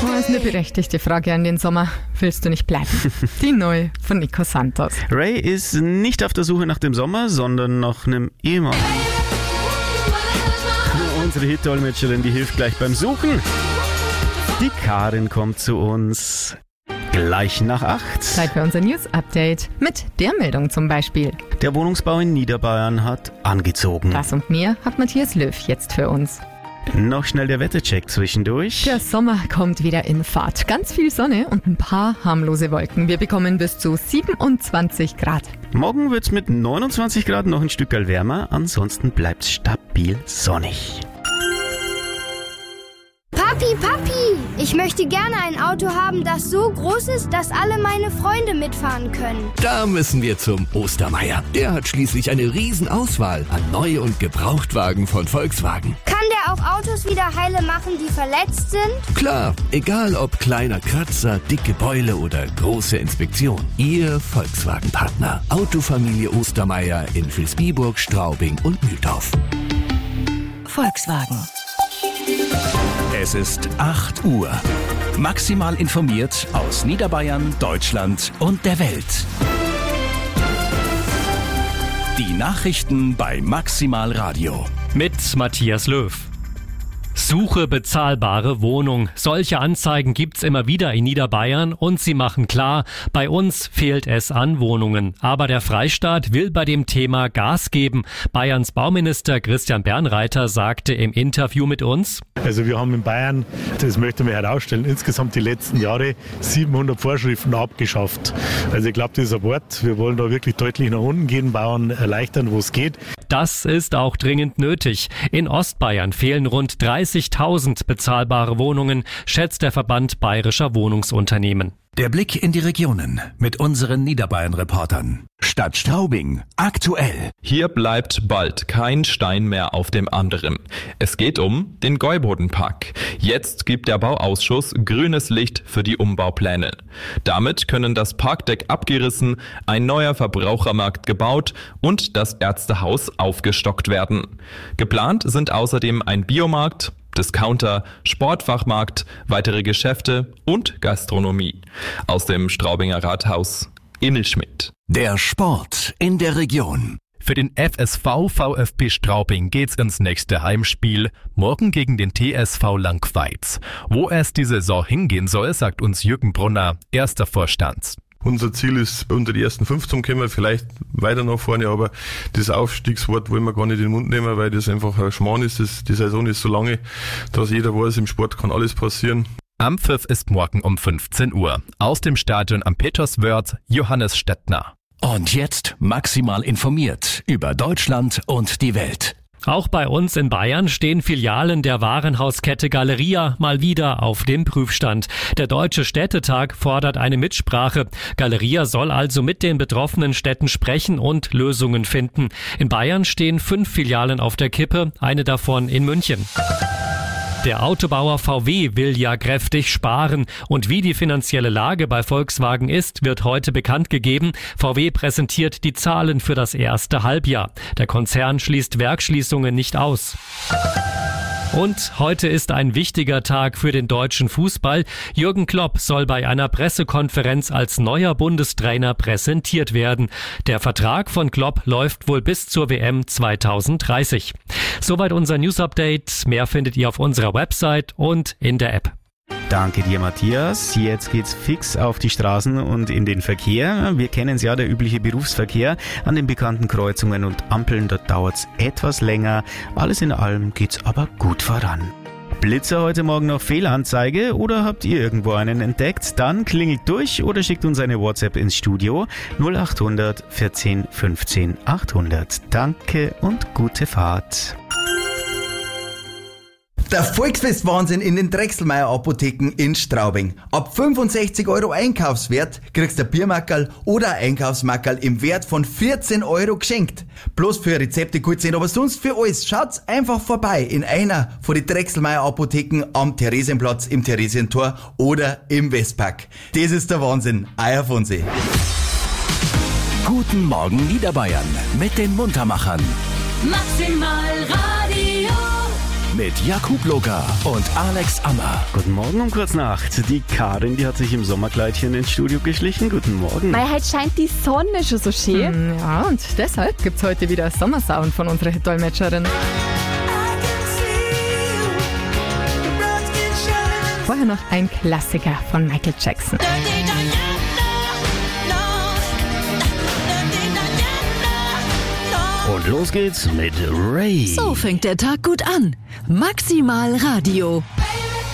Das ist eine berechtigte Frage an den Sommer. Willst du nicht bleiben? Die neue von Nico Santos. Ray ist nicht auf der Suche nach dem Sommer, sondern nach einem Ehemann. Unsere Hit-Dolmetscherin, die hilft gleich beim Suchen. Die Karin kommt zu uns gleich nach 8. Zeit für unser News-Update mit der Meldung zum Beispiel. Der Wohnungsbau in Niederbayern hat angezogen. Das und mehr hat Matthias Löw jetzt für uns. Noch schnell der Wettercheck zwischendurch. Der Sommer kommt wieder in Fahrt. Ganz viel Sonne und ein paar harmlose Wolken. Wir bekommen bis zu 27 Grad. Morgen wird's mit 29 Grad noch ein Stückerl wärmer. Ansonsten bleibt's stabil sonnig. Papi, ich möchte gerne ein Auto haben, das so groß ist, dass alle meine Freunde mitfahren können. Da müssen wir zum Ostermeier. Der hat schließlich eine Riesenauswahl an Neu- und Gebrauchtwagen von Volkswagen. Kann der auch Autos wieder heile machen, die verletzt sind? Klar, egal ob kleiner Kratzer, dicke Beule oder große Inspektion. Ihr Volkswagen-Partner. Autofamilie Ostermeier in Vilsbiburg, Straubing und Mühldorf. Volkswagen. Es ist 8 Uhr. Maximal informiert aus Niederbayern, Deutschland und der Welt. Die Nachrichten bei Maximal Radio. Mit Matthias Löw. Suche bezahlbare Wohnung. Solche Anzeigen gibt's immer wieder in Niederbayern und sie machen klar, bei uns fehlt es an Wohnungen. Aber der Freistaat will bei dem Thema Gas geben. Bayerns Bauminister Christian Bernreiter sagte im Interview mit uns: Also wir haben in Bayern, das möchte man herausstellen, insgesamt die letzten Jahre 700 Vorschriften abgeschafft. Also ich glaube, das ist ein Wort. Wir wollen da wirklich deutlich nach unten gehen, Bauern erleichtern, wo es geht. Das ist auch dringend nötig. In Ostbayern fehlen rund 30.000 bezahlbare Wohnungen, schätzt der Verband bayerischer Wohnungsunternehmen. Der Blick in die Regionen mit unseren Niederbayern-Reportern. Stadt Straubing, aktuell. Hier bleibt bald kein Stein mehr auf dem anderen. Es geht um den Gäubodenpark. Jetzt gibt der Bauausschuss grünes Licht für die Umbaupläne. Damit können das Parkdeck abgerissen, ein neuer Verbrauchermarkt gebaut und das Ärztehaus aufgestockt werden. Geplant sind außerdem ein Biomarkt, Discounter, Sportfachmarkt, weitere Geschäfte und Gastronomie. Aus dem Straubinger Rathaus, Emil Schmidt. Der Sport in der Region. Für den FSV VfB Straubing geht's ins nächste Heimspiel, morgen gegen den TSV Langweiz. Wo es die Saison hingehen soll, sagt uns Jürgen Brunner, erster Vorstand. Unser Ziel ist, unter die ersten 5 zu kommen, vielleicht weiter nach vorne, aber das Aufstiegswort wollen wir gar nicht in den Mund nehmen, weil das einfach ein Schmarrn ist. Die Saison ist so lange, dass jeder weiß, im Sport kann alles passieren. Am Pfiff ist morgen um 15 Uhr. Aus dem Stadion am Peterswörth, Johannes Stettner. Und jetzt maximal informiert über Deutschland und die Welt. Auch bei uns in Bayern stehen Filialen der Warenhauskette Galeria mal wieder auf dem Prüfstand. Der Deutsche Städtetag fordert eine Mitsprache. Galeria soll also mit den betroffenen Städten sprechen und Lösungen finden. In Bayern stehen 5 Filialen auf der Kippe, eine davon in München. Der Autobauer VW will ja kräftig sparen. Und wie die finanzielle Lage bei Volkswagen ist, wird heute bekannt gegeben. VW präsentiert die Zahlen für das erste Halbjahr. Der Konzern schließt Werksschließungen nicht aus. Und heute ist ein wichtiger Tag für den deutschen Fußball. Jürgen Klopp soll bei einer Pressekonferenz als neuer Bundestrainer präsentiert werden. Der Vertrag von Klopp läuft wohl bis zur WM 2030. Soweit unser News-Update. Mehr findet ihr auf unserer Website und in der App. Danke dir, Matthias. Jetzt geht's fix auf die Straßen und in den Verkehr. Wir kennen es ja, der übliche Berufsverkehr an den bekannten Kreuzungen und Ampeln. Dort dauert's etwas länger. Alles in allem geht's aber gut voran. Blitzer heute Morgen noch Fehlanzeige oder habt ihr irgendwo einen entdeckt? Dann klingelt durch oder schickt uns eine WhatsApp ins Studio 0800 14 15 800. Danke und gute Fahrt. Der Volksfest-Wahnsinn in den Drechselmeier-Apotheken in Straubing. Ab 65 € Einkaufswert kriegst du ein Biermackerl oder ein Einkaufsmackerl im Wert von 14 € geschenkt. Bloß für Rezepte gut sind, aber sonst für alles. Schaut's einfach vorbei in einer von den Drechselmeier-Apotheken am Theresienplatz, im Theresientor oder im Westpark. Das ist der Wahnsinn. Euer Fonsi. Guten Morgen Niederbayern mit den Muntermachern. Maximal Radio mit Jakub Loga und Alex Ammer. Guten Morgen um kurz nach 8. Die Karin, die hat sich im Sommerkleidchen ins Studio geschlichen. Guten Morgen. Weil heute scheint die Sonne schon so schön. Ja, und deshalb gibt's heute wieder Sommersound von unserer Dolmetscherin. Vorher noch ein Klassiker von Michael Jackson. Und los geht's mit Ray. So fängt der Tag gut an. Maximal Radio.